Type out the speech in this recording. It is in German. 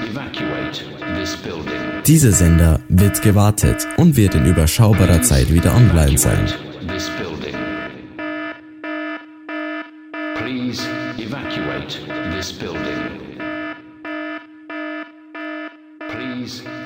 evacuate this building. Dieser Sender wird gewartet und wird in überschaubarer Zeit wieder online sein. This building. Please evacuate this building. Please